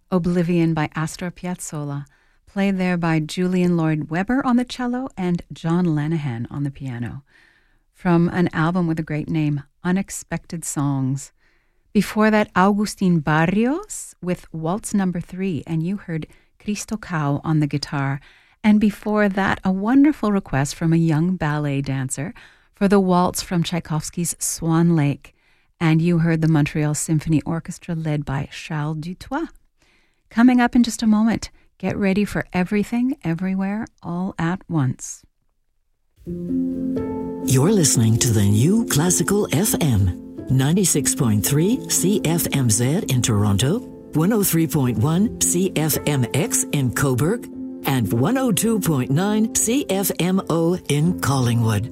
Oblivion by Astor Piazzolla, played there by Julian Lloyd Webber on the cello and John Lenihan on the piano, from an album with a great name, Unexpected Songs. Before that, Agustin Barrios with Waltz No. 3, and you heard Cristo Cao on the guitar. And before that, a wonderful request from a young ballet dancer for the waltz from Tchaikovsky's Swan Lake, and you heard the Montreal Symphony Orchestra led by Charles Dutoit. Coming up in just a moment, get ready for Everything, Everywhere, All at Once. You're listening to the New Classical FM, 96.3 CFMZ in Toronto, 103.1 CFMX in Cobourg, and 102.9 CFMO in Collingwood.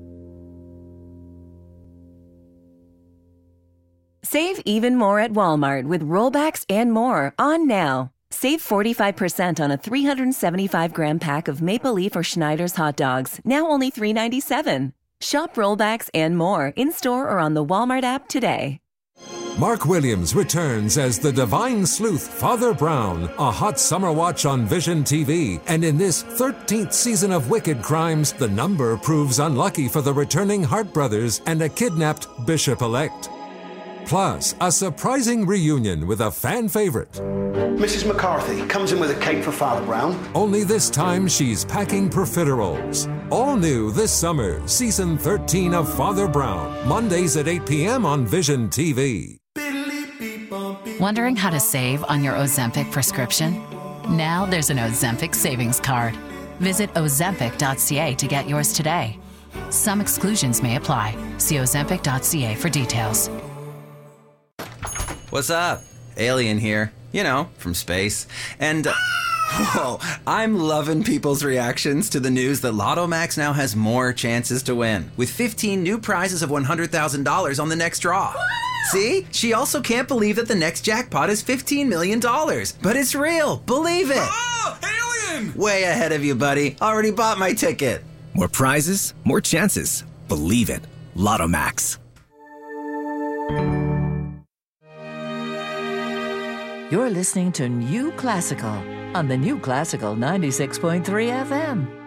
Save even more at Walmart with rollbacks and more on now. Save 45% on a 375-gram pack of Maple Leaf or Schneider's hot dogs, now only $3.97. Shop rollbacks and more in-store or on the Walmart app today. Mark Williams returns as the divine sleuth Father Brown, a hot summer watch on Vision TV. And in this 13th season of Wicked Crimes, the number proves unlucky for the returning Hart brothers and a kidnapped bishop-elect. Plus, a surprising reunion with a fan favorite. Mrs. McCarthy comes in with a cake for Father Brown. Only this time she's packing profiteroles. All new this summer, season 13 of Father Brown. Mondays at 8 p.m. on Vision TV. Wondering how to save on your Ozempic prescription? Now there's an Ozempic savings card. Visit ozempic.ca to get yours today. Some exclusions may apply. See ozempic.ca for details. What's up? Alien here. You know, from space. And, whoa, I'm loving people's reactions to the news that Lotto Max now has more chances to win, with 15 new prizes of $100,000 on the next draw. See? She also can't believe that the next jackpot is $15 million. But it's real. Believe it. Oh, alien! Way ahead of you, buddy. Already bought my ticket. More prizes, more chances. Believe it. Lotto Max. You're listening to New Classical on the New Classical 96.3 FM.